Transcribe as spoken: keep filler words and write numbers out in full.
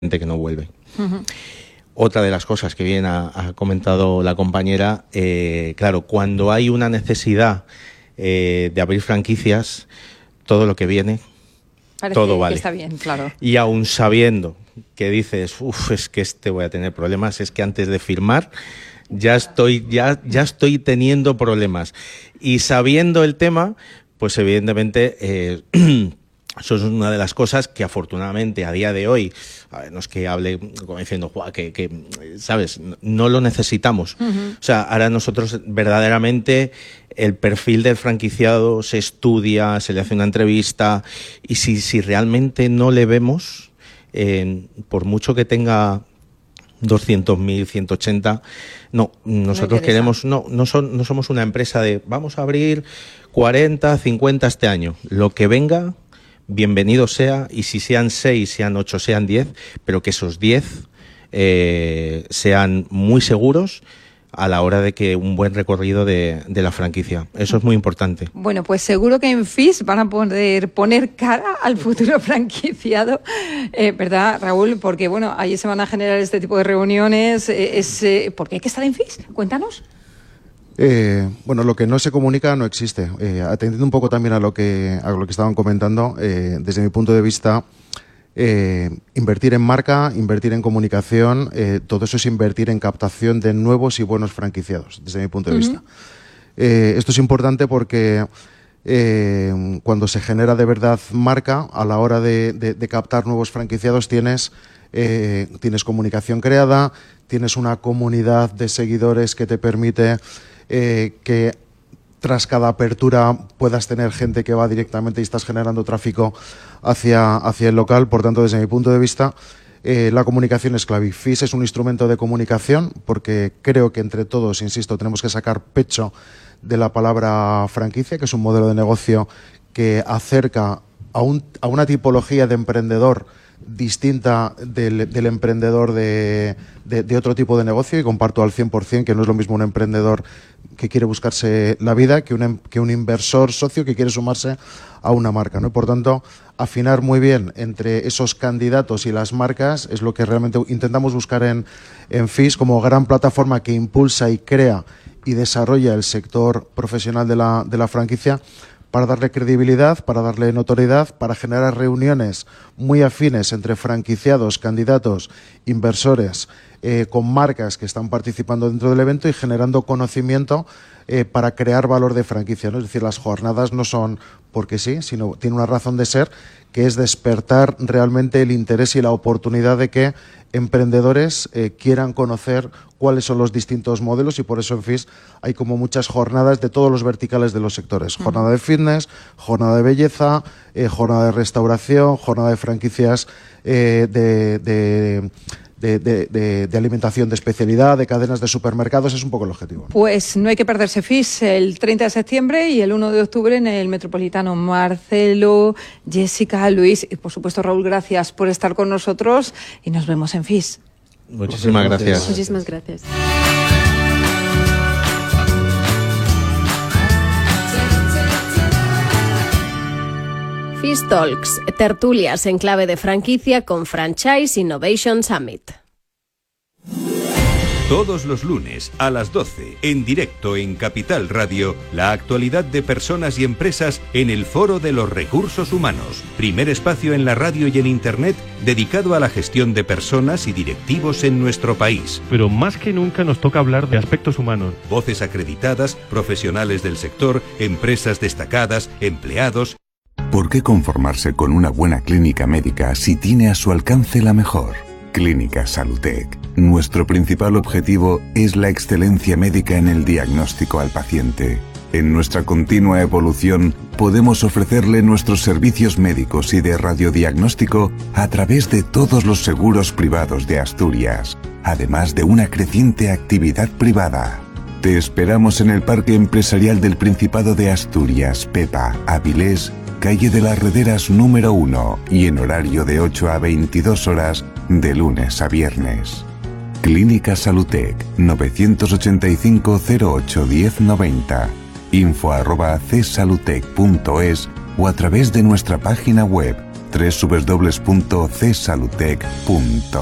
que no vuelve. Uh-huh. Otra de las cosas que bien ha, ha comentado la compañera, eh, claro, cuando hay una necesidad eh, de abrir franquicias, todo lo que viene, Parece todo vale. Que está bien, claro. Y aún sabiendo que dices, uff, es que este voy a tener problemas, es que antes de firmar ya estoy, ya, ya estoy teniendo problemas. Y sabiendo el tema, pues evidentemente eh, eso es una de las cosas que afortunadamente a día de hoy, a ver, no es que hable como diciendo, que, que, ¿sabes? No lo necesitamos. Uh-huh. O sea, ahora nosotros verdaderamente el perfil del franquiciado se estudia, se le hace una entrevista y si, si realmente no le vemos, eh, por mucho que tenga doscientos mil, ciento ochenta, no, nosotros no queremos, no, no, son, no somos una empresa de vamos a abrir cuarenta, cincuenta este año. Lo que venga, bienvenido sea, y si sean seis, sean ocho, sean diez, pero que esos diez eh, sean muy seguros a la hora de que un buen recorrido de, de la franquicia. Eso es muy importante. Bueno, pues seguro que en F I S van a poder poner cara al futuro franquiciado, eh, ¿verdad, Raúl? Porque, bueno, ahí se van a generar este tipo de reuniones. Eh, es, eh, ¿Por qué hay que estar en F I S? Cuéntanos. Eh, bueno, lo que no se comunica no existe. Eh, atendiendo un poco también a lo que, a lo que estaban comentando, eh, desde mi punto de vista, eh, invertir en marca, invertir en comunicación, eh, todo eso es invertir en captación de nuevos y buenos franquiciados, desde mi punto de uh-huh. vista. Eh, esto es importante porque eh, cuando se genera de verdad marca, a la hora de, de, de captar nuevos franquiciados tienes, eh, tienes comunicación creada, tienes una comunidad de seguidores que te permite eh, que tras cada apertura puedas tener gente que va directamente y estás generando tráfico hacia, hacia el local. Por tanto, desde mi punto de vista, eh, la comunicación es clave. F I S es un instrumento de comunicación porque creo que entre todos, insisto, tenemos que sacar pecho de la palabra franquicia, que es un modelo de negocio que acerca a, un, a una tipología de emprendedor distinta del, del emprendedor de, de, de otro tipo de negocio, y comparto al cien por cien que no es lo mismo un emprendedor que quiere buscarse la vida que un, que un inversor socio que quiere sumarse a una marca, ¿no? Por tanto, afinar muy bien entre esos candidatos y las marcas es lo que realmente intentamos buscar en, en F I S como gran plataforma que impulsa y crea y desarrolla el sector profesional de la, de la franquicia, para darle credibilidad, para darle notoriedad, para generar reuniones muy afines entre franquiciados, candidatos, inversores, eh, con marcas que están participando dentro del evento y generando conocimiento eh, para crear valor de franquicia, ¿no? Es decir, las jornadas no son porque sí, sino tiene una razón de ser, que es despertar realmente el interés y la oportunidad de que emprendedores eh, quieran conocer cuáles son los distintos modelos, y por eso en F I S hay como muchas jornadas de todos los verticales de los sectores. Uh-huh. Jornada de fitness, jornada de belleza, eh, jornada de restauración, jornada de franquicias eh, de, de, de, de, de, de alimentación de especialidad, de cadenas de supermercados. Es un poco el objetivo. Pues no hay que perderse F I S el treinta de septiembre y el uno de octubre en el Metropolitano. Marcelo, Jessica, Luis y por supuesto Raúl, gracias por estar con nosotros y nos vemos en F I S. Muchísimas gracias. Muchísimas gracias. F I S Talks, tertulias en clave de franquicia con Franchise Innovation Summit. Todos los lunes a las doce, en directo en Capital Radio, la actualidad de personas y empresas en el Foro de los Recursos Humanos, primer espacio en la radio y en Internet dedicado a la gestión de personas y directivos en nuestro país. Pero más que nunca nos toca hablar de aspectos humanos. Voces acreditadas, profesionales del sector, empresas destacadas, empleados. ¿Por qué conformarse con una buena clínica médica si tiene a su alcance la mejor? Clínica Salutec. Nuestro principal objetivo es la excelencia médica en el diagnóstico al paciente. En nuestra continua evolución, podemos ofrecerle nuestros servicios médicos y de radiodiagnóstico a través de todos los seguros privados de Asturias, además de una creciente actividad privada. Te esperamos en el Parque Empresarial del Principado de Asturias, Pepa, Avilés, calle de las Rederas número uno, y en horario de ocho a veintidós horas, de lunes a viernes. Clínica Salutec, novecientos ochenta y cinco, cero ocho, diez, noventa. Info arroba csalutec punto es o a través de nuestra página web doble u doble u doble u punto c salutec punto